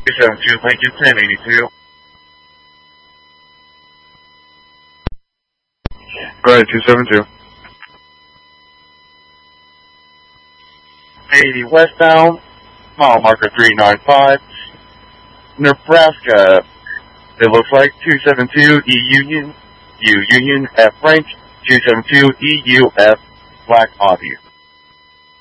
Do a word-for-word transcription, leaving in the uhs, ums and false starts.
two seven two Lincoln ten eighty-two. Go ahead, two seven two. eighty westbound, mile marker three nine five, Nebraska. It looks like two seven two E Union, U Union, F Frank, two seven two E U F Black Audi.